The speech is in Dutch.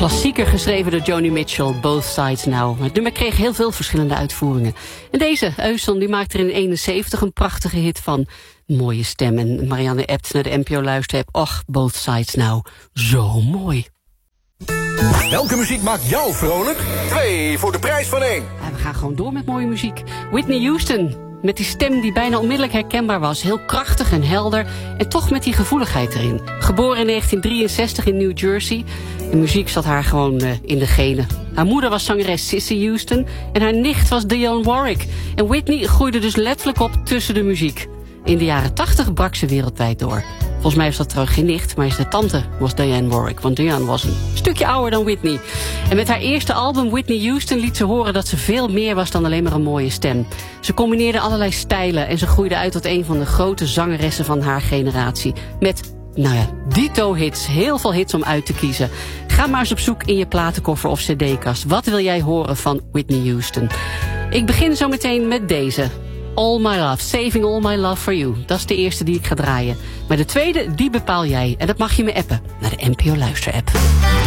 Klassieker geschreven door Joni Mitchell, Both Sides Now. Het nummer kreeg heel veel verschillende uitvoeringen. En deze, Euston, die maakte er in 71 een prachtige hit van. Mooie stem. En Marianne appt naar de NPO-luisterapp. Och, Both Sides Now. Zo mooi. Welke muziek maakt jou vrolijk? 2 voor de prijs van 1. Ja, we gaan gewoon door met mooie muziek. Whitney Houston, met die stem die bijna onmiddellijk herkenbaar was. Heel krachtig en helder en toch met die gevoeligheid erin. Geboren in 1963 in New Jersey. En muziek zat haar gewoon in de genen. Haar moeder was zangeres Cissy Houston en haar nicht was Dionne Warwick. En Whitney groeide dus letterlijk op tussen de muziek. In de jaren 80 brak ze wereldwijd door. Volgens mij is dat trouwens geen nicht, maar is de tante was Dionne Warwick. Want Dionne was een stukje ouder dan Whitney. En met haar eerste album Whitney Houston liet ze horen dat ze veel meer was dan alleen maar een mooie stem. Ze combineerde allerlei stijlen en ze groeide uit tot een van de grote zangeressen van haar generatie. Met, dito hits. Heel veel hits om uit te kiezen. Ga maar eens op zoek in je platenkoffer of cd-kast. Wat wil jij horen van Whitney Houston? Ik begin zo meteen met deze. All My Love, Saving All My Love For You. Dat is de eerste die ik ga draaien. Maar de tweede, die bepaal jij. En dat mag je me appen naar de NPO Luister-app.